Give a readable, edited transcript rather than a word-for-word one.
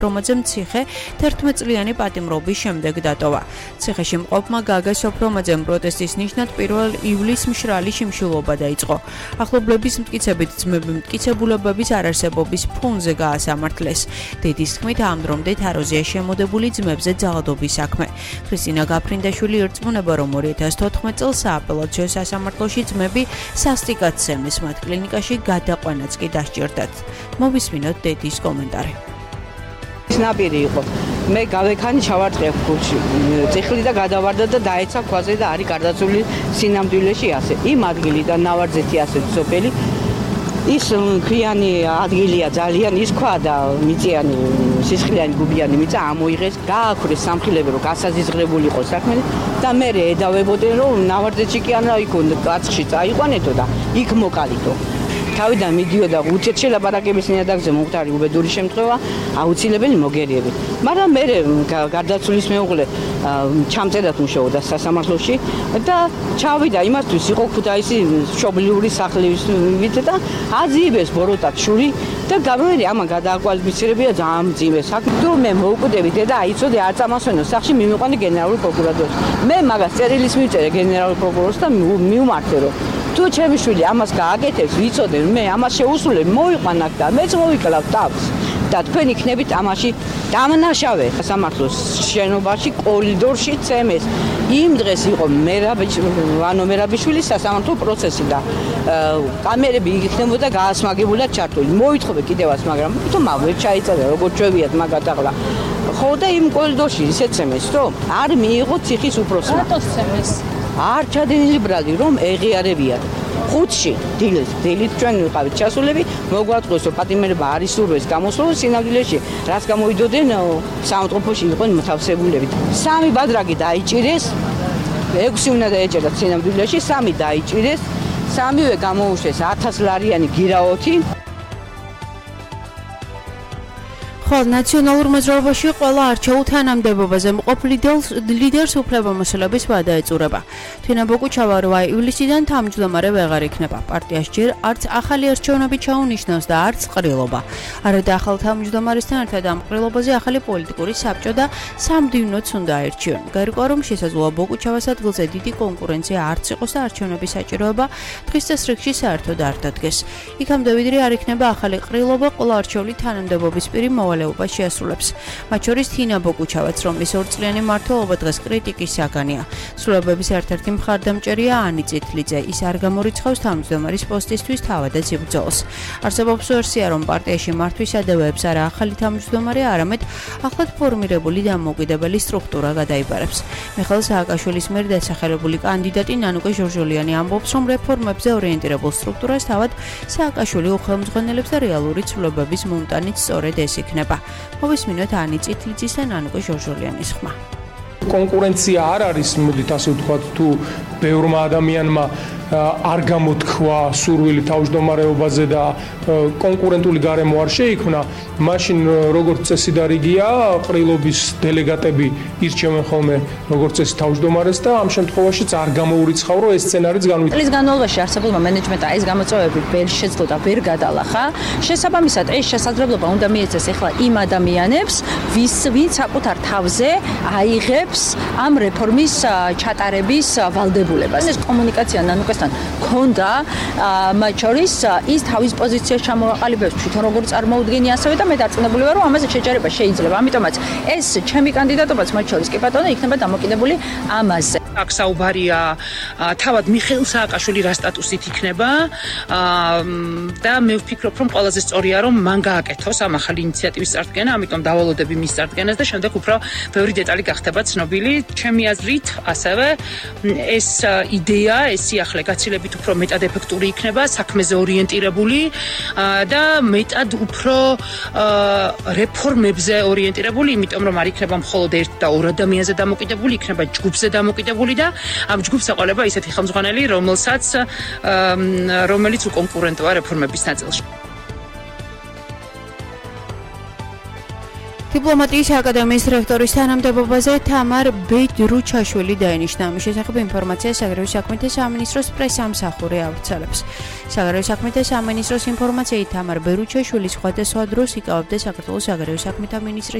რომაძე მციხე 11 წლიანი პატიმრობის შემდეგ დატოვა. ციხეში მყოფმა გაგა სოფრომაძემ პროტესტის ნიშნად 1 ივლისს მშრალი შიმშილობა დაიწყო. ახლობლების მტკიცებით ძმები მტკიცებულებების არარსებობის ფონზე გაასამართლეს. დედის თქმით, ამ დრომდე თაროზეა შემოდებული ძმებზე ძალადობის საქმე. ქრისტინა გაფრინდაშვილი ირწმუნება, რომ 2014 წელს სააპელაციო სასამართლოში ძმები სასტიკად სცემეს, მათ კლინიკაში გადაყვანაც კი დასჭირდათ. მოვისმინოთ დედის კომენტარი. ნაპირი იყო. მე გავექანი ჩავარტყე ქუჩი. წიხლი და გადავარდა და დაეცა ქვაზე და არის გარდაცვლილი სინამდვილეში ასე. იმ ადგილიდან ნავარძეთი ასე სოფელი. ის ქვიანი ადგილია ძალიან ის ქვა და მიწიანი სისხლიანი გუბიანი მიწა ამოიღეს, გააქრეს სამხილები რომ გასაზიზღრებული იყო საქმე და მე ედავებოდნენ რომ ნავარძეთში კი არა იქ კაცხში წაიყვანეთო და იქ მოკალითო. თავიდან მიდიოდა უცეთ შელაპარაკების ნიადაგზე მომხდარი უბედური შემთხვევა აუცილებელი მოგერიებით. მაგრამ მე გარდაცვლის მეუღლე ჩამწერად მუშაობდა სასამართლოში და ჩავიდა იმასთვის იყო ქუთაისი მშობლიური სახლივით და აზიებეს ბოროტად შური და გამერე ამან გადააკვალიფიცირებია ძალიან მძიმე საქმე. თუ მე მოვკვდები და აიცოდე არ წამასვენო სახში მიმიყვანე გენერალურ პროკურატურას. მე მაგას წერილის მივწერე გენერალურ პროკურორს და მივმართე რომ თუ ჩემი შვილი ამას გააკეთებს, ვიცოდე მე ამას შეუსრულებ, მოვიყვან აქ და მეც მოვიკლავ თავს და თქვენ იქნებით ამაში დამნაშავე. სამართლოს შენობაში კორიდორში წემეს. იმ დღეს იყო ვანო მერაბიშვილის სასამართლო პროცესი და კამერები იქნებოდა გაასმაგებულად ჩართული. მოვითხოვე კიდევაც, მაგრამ თუმცა ვერ ჩაიწერა როგორც ჩვევიათ მაგათ ახლა. ხო და იმ კორიდორში ისე წემეს, რომ არ მიიღო ციხის უფროსმა. რატოს წემეს? არ ჩადენილი ბრალი რომ ეღიარებიათ. ხუთში დილით ჩვენ ვიყავით ჩასულები, მოგვაწყვეს რომ პატიმრება არ ისურვეს გამოსვლას სინამდვილეში, რაც გამოიდოდნენ საავადმყოფოში იყვნენ მოთავსებულები. 3 ბადრაგი დაიჭირეს, 6 უნდა დაეჭერათ სინამდვილეში, 3 დაიჭირეს, 3-ვე გამოუშვეს 1000 ლარიანი გირაოთი. ხოლო ნაციონალურ მოძრაობაში ყველა არჩეულ თანამდებობაზე მყოფ ლიდერს უფლებამოსილების ვადა ეწურება. თინა ბოკუჩავა 8 ივლისიდან თავმჯდომარე ვეღარ იქნება. პარტიას ჯერ არც ახალი არჩევნები ჩაუნიშნავს და არც ყრილობა. არადა ახალ თავმჯდომარესთან ერთად ამ ყრილობაზე ახალი პოლიტიკური საბჭო და სამდივნოც უნდა აერჩიონ. გარკვეულ რომ შესაძლოა ბოკუჩავას ადგილზე დიდი კონკურენცია არც იყოს და არჩევნების საჭიროება დღის წესრიგში საერთოდ არ დადგეს. იქამდე ვიდრე არ იქნება ახალი ყრილობა, ყველა არჩეული თანამდებობის პირი მოვალეობას შეასრულებს. მათ შორის თინა ბოკუჩავაც, რომლის 2 წლიანი მმართველობა დღეს კრიტიკის საგანია. სრულებების ერთ-ერთი მხარდამჭერია ანი წითლიძე. ის არ გამორიცხავს თავმჯდომარის პოსტისთვის თავადაც იბრძოლს. არსებობს ვერსია, რომ პარტიაში მართვის ადევეებს არა ახალი თავმჯდომარე, არამედ ახლად ფორმირებული დამოუკიდებელი სტრუქტურა გადაიბარებს. მიხეილ სააკაშვილის მიერ დასახელებული კანდიდატი ნანუკა ჟორჟოლიანი ამბობს, რომ რეფორმებზე ორიენტირებულ სტრუქტურას თავად სააკაშვილი უხელმძღვანელებს და რეალური ცვლილებების მომტანიც სწორედ ეს იქნება. მოვისმინოთ ანი წითლიძის და ნანუკა ჟორჟოლიანის ხმა. კონკურენცია არ არის, მოდით ასე ვთქვათ, თუ ბევრმა ადამიანმა არ გამოთქვა სურვილი თავმჯდომარეობაზე და კონკურენტული გარემო არ შეიქმნა, მაშინ როგორც წესი და რიგია, ყრილობის დელეგატები ირჩევენ ხოლმე როგორც წესი თავმჯდომარეს და ამ შემთხვევაშიც არ გამოურიცხავ, რომ ეს სცენარიც განვითარდება. წლის განმავლობაში არსებულმა მენეჯმენტმა ეს გამოწვევები ვერ შეძლო და ვერ გადალახა. შესაბამისად, ეს შესაძლებლობა უნდა მიეცეს ახლა იმ ადამიანებს, ვინც საკუთარ თავზე აიღებს ამ რეფორმის ჩატარების ვალდებულებას. ეს კომუნიკაცია ნანუკასთან ქონდა, მათ შორის ის თავის პოზიციას ჩამოაყალიბებს თვითონ როგორ წარმოუდგენი ასევე და მე დარწმუნებული ვარ, რომ ამაზე შეჯერება შეიძლება. ამიტომაც ეს ჩემი კანდიდატობაც მათ შორის კი ბატონო იქნება დამოკიდებული ამაზე. აქ საუბარია თავად მიხეილ სააკაშვილი რა სტატუსით იქნება და მე ვფიქრობ, რომ ყველაზე სწორია, რომ მან გააკეთოს ამ ახალი ინიციატივის წარდგენა, ამიტომ დავალოდები მის წარდგენას და შემდეგ უფრო ბევრი დეტალი გახდება ცნობილი. ჩემი აზრით, ასევე ეს იდეა, ეს სიახლე გაცილებით უფრო მეტად ეფექტური იქნება, საქმეზე ორიენტირებული და მეტად უფრო რეფორმებზე ორიენტირებული, იმიტომ რომ არ იქნება მხოლოდ ერთ და ორ ადამიანზე დამოკიდებული, იქნება ჯგუფზე დამოკიდებული და ამ ჯგუფს ეყოლება ისეთი ხელმძღვანელი, რომელიც უკონკურენტოა რეფორმების ნაწილში. დიპლომატიის აკადემიის რექტორის თანამდებობაზე თამარ ბეჯრუჩაშვილი დაინიშნა. ამის შესახებ ინფორმაცია საგარეო საქმეთა სამინისტროს პრესამსახური ავრცელებს. საგარეო საქმეთა სამინისტროს ინფორმაციით თამარ ბეჯრუჩაშვილი სხვადასხვა დროს იკავებდა საქართველოს საგარეო საქმეთა მინისტრის